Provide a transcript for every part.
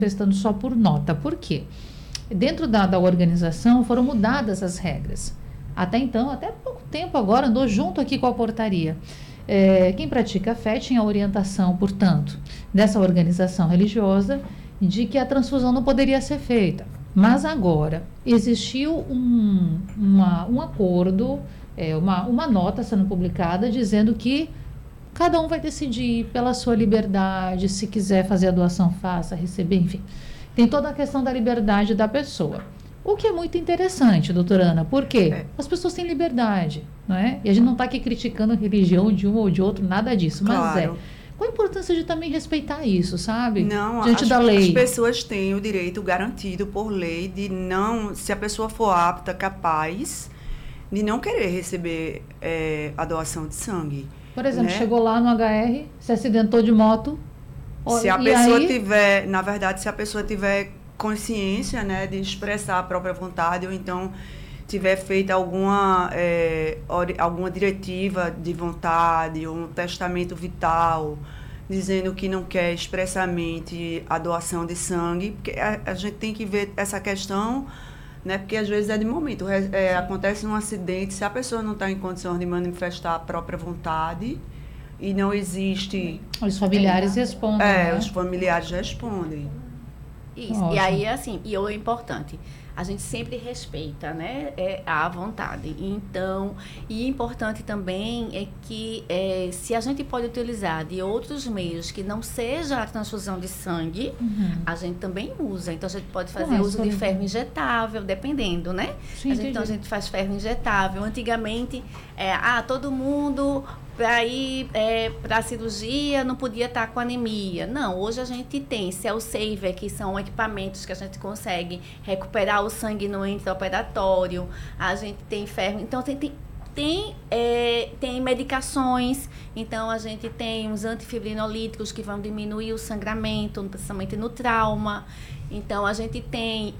manifestando só por nota. Por quê? Dentro da organização foram mudadas as regras. Até então, até pouco tempo agora, andou junto aqui com a portaria. Quem pratica a fé tinha a orientação, portanto, dessa organização religiosa de que a transfusão não poderia ser feita. Mas agora existiu um acordo, uma nota sendo publicada dizendo que cada um vai decidir pela sua liberdade, se quiser fazer a doação, faça, receber, enfim. Tem toda a questão da liberdade da pessoa. O que é muito interessante, doutora Ana, porque as pessoas têm liberdade, não é? E a gente não está aqui criticando a religião de um ou de outro, nada disso, mas claro. Qual a importância de também respeitar isso, sabe? Não, diante da lei. As pessoas têm o direito garantido por lei de não, se a pessoa for apta, capaz, de não querer receber a doação de sangue. Por exemplo, né? Chegou lá no HR, se acidentou de moto. Se a pessoa tiver, na verdade, se a pessoa tiver consciência, né, de expressar a própria vontade, ou então tiver feito alguma diretiva de vontade, ou um testamento vital, dizendo que não quer expressamente a doação de sangue, porque a gente tem que ver essa questão, né, porque às vezes é de momento, acontece um acidente, se a pessoa não está em condições de manifestar a própria vontade, e não existe... Os familiares respondem. Né? Os familiares respondem. Isso. Ótimo. E aí, assim, e o importante, a gente sempre respeita, né, a vontade. Então, e importante também é que se a gente pode utilizar de outros meios que não seja a transfusão de sangue, a gente também usa. Então, a gente pode fazer uso de ferro injetável, dependendo, né? Sim, então, a gente faz ferro injetável. Antigamente, todo mundo... para ir para a cirurgia não podia estar com anemia. Não, hoje a gente tem Cell Saver, que são equipamentos que a gente consegue recuperar o sangue no intraoperatório. A gente tem ferro. Então, tem medicações. Então, a gente tem os antifibrinolíticos que vão diminuir o sangramento, principalmente no trauma. Então, a gente tem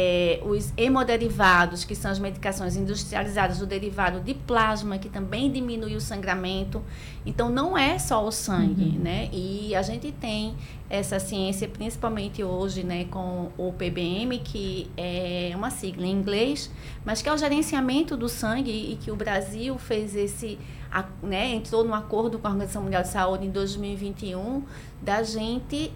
os hemoderivados, que são as medicações industrializadas do derivado de plasma, que também diminui o sangramento. Então, não é só o sangue, né? E a gente tem essa ciência, principalmente hoje, né, com o PBM, que é uma sigla em inglês, mas que é o gerenciamento do sangue, e que o Brasil fez entrou num acordo com a Organização Mundial de Saúde em 2021, da gente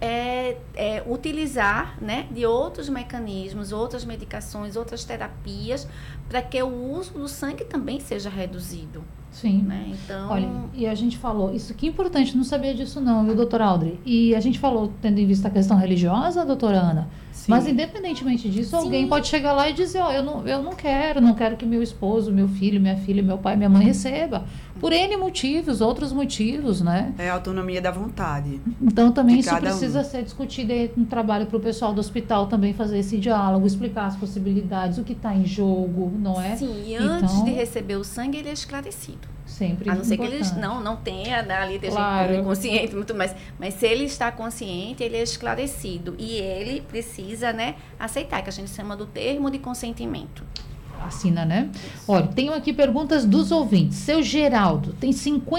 utilizar, né, de outros mecanismos, outras medicações, outras terapias, para que o uso do sangue também seja reduzido. Sim. Né? Então... Olha, e a gente falou, isso que é importante, não sabia disso não, viu, doutora Audrey? E a gente falou, tendo em vista a questão religiosa, doutora Ana, sim, mas independentemente disso, sim, alguém pode chegar lá e dizer, eu não quero que meu esposo, meu filho, minha filha, meu pai, minha mãe receba, por N motivos, outros motivos, né? É a autonomia da vontade. Então, também isso precisa ser discutido no trabalho para o pessoal do hospital também fazer esse diálogo, explicar as possibilidades, o que está em jogo, não é? Sim, e antes de receber o sangue, ele é esclarecido. Sempre. A não ser que ele não tenha ali, claro, consciente, muito mais. Mas se ele está consciente, ele é esclarecido. E ele precisa, né, aceitar, que a gente chama do termo de consentimento. Assina, né? Olha, tenho aqui perguntas dos ouvintes. Seu Geraldo tem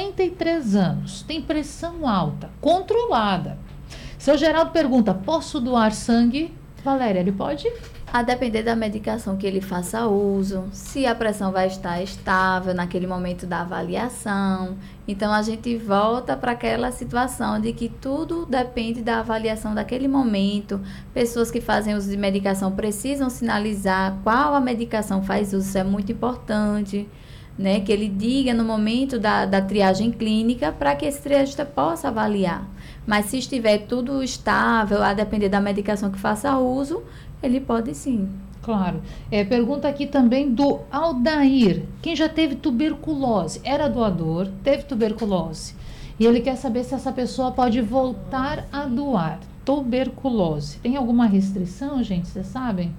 53 anos, tem pressão alta, controlada. Seu Geraldo pergunta, posso doar sangue? Valéria, ele pode? A depender da medicação que ele faça uso, se a pressão vai estar estável naquele momento da avaliação. Então, a gente volta para aquela situação de que tudo depende da avaliação daquele momento. Pessoas que fazem uso de medicação precisam sinalizar qual a medicação faz uso, isso é muito importante, né? Que ele diga no momento da triagem clínica para que esse triagista possa avaliar. Mas se estiver tudo estável, a depender da medicação que faça uso, ele pode sim. Claro. Pergunta aqui também do Aldair. Quem já teve tuberculose, era doador, teve tuberculose. E ele quer saber se essa pessoa pode voltar a doar tuberculose. Tem alguma restrição, gente? Vocês sabem?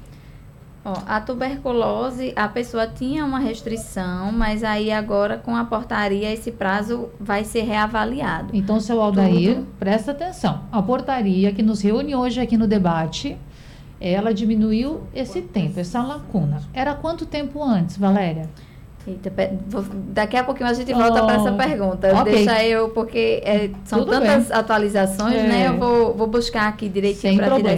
A tuberculose, a pessoa tinha uma restrição, mas aí agora com a portaria esse prazo vai ser reavaliado. Então, seu Aldair, presta atenção. A portaria que nos reúne hoje aqui no debate, ela diminuiu esse tempo, essa lacuna. Era quanto tempo antes, Valéria? Eita, daqui a pouquinho a gente volta para essa pergunta. Ok. Deixa eu, porque são Tudo tantas bem. atualizações, né? Eu vou buscar aqui direitinho Sem para te dar problema.